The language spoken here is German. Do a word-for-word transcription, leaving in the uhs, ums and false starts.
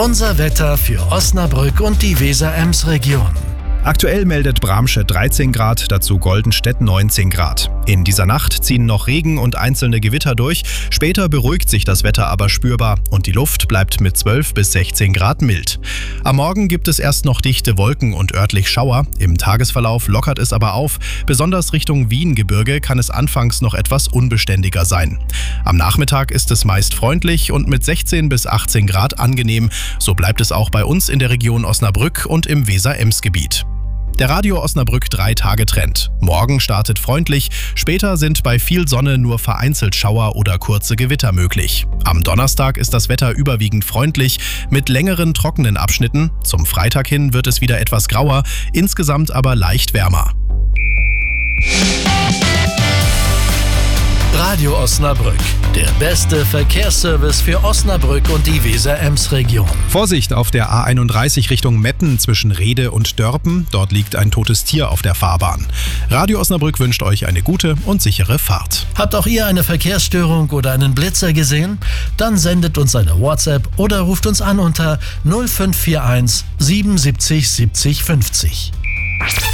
Unser Wetter für Osnabrück und die Weser-Ems-Region. Aktuell meldet Bramstedt dreizehn Grad, dazu Goldenstedt neunzehn Grad. In dieser Nacht ziehen noch Regen und einzelne Gewitter durch. Später beruhigt sich das Wetter aber spürbar und die Luft bleibt mit zwölf bis sechzehn Grad mild. Am Morgen gibt es erst noch dichte Wolken und örtlich Schauer. Im Tagesverlauf lockert es aber auf. Besonders Richtung Wien-Gebirge kann es anfangs noch etwas unbeständiger sein. Am Nachmittag ist es meist freundlich und mit sechzehn bis achtzehn Grad angenehm. So bleibt es auch bei uns in der Region Osnabrück und im Weser-Ems-Gebiet. Der Radio Osnabrück drei Tage Trend. Morgen startet freundlich, später sind bei viel Sonne nur vereinzelt Schauer oder kurze Gewitter möglich. Am Donnerstag ist das Wetter überwiegend freundlich, mit längeren trockenen Abschnitten. Zum Freitag hin wird es wieder etwas grauer, insgesamt aber leicht wärmer. Radio Osnabrück, der beste Verkehrsservice für Osnabrück und die Weser-Ems-Region. Vorsicht auf der A einunddreißig Richtung Metten zwischen Rehde und Dörpen. Dort liegt ein totes Tier auf der Fahrbahn. Radio Osnabrück wünscht euch eine gute und sichere Fahrt. Habt auch ihr eine Verkehrsstörung oder einen Blitzer gesehen? Dann sendet uns eine WhatsApp oder ruft uns an unter null fünf vier eins siebenundsiebzig siebzig fünfzig.